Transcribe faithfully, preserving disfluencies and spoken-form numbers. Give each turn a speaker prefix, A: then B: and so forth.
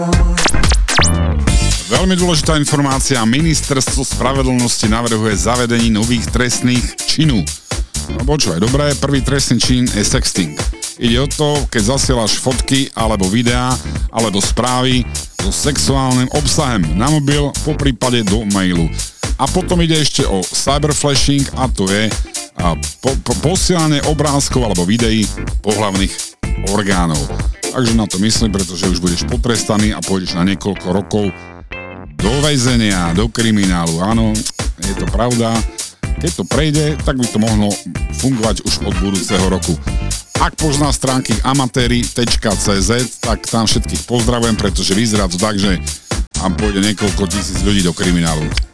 A: Veľmi dôležitá informácia. Ministerstvo spravedlnosti navrhuje zavedení nových trestných činov. No počúvaj, dobré, prvý trestný čin je sexting. Ide o to, keď zasielaš fotky alebo videá alebo správy so sexuálnym obsahem na mobil, po prípade do mailu. A potom ide ešte o cyberflashing a to je a po, po, posielanie obrázkov alebo videí pohlavných orgánov. Takže na to myslím, pretože už budeš potrestaný a pôjdeš na niekoľko rokov do väzenia, do kriminálu. Áno, je to pravda. Keď to prejde, tak by to mohlo fungovať už od budúceho roku. Ak pozná stránky amatéri bodka cé zet, tak tam všetkých pozdravujem, pretože vyzerá to tak, že tam pôjde niekoľko tisíc ľudí do kriminálu.